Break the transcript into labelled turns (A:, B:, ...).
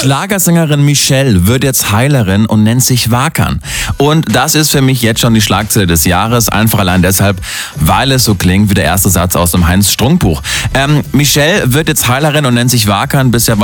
A: Schlagersängerin Michelle wird jetzt Heilerin und nennt sich Wakan. Und das ist für mich jetzt schon die Schlagzeile des Jahres, einfach allein deshalb, weil es so klingt wie der erste Satz aus dem Heinz-Strunk-Buch. Michelle wird jetzt Heilerin und nennt sich Wakan. Bisher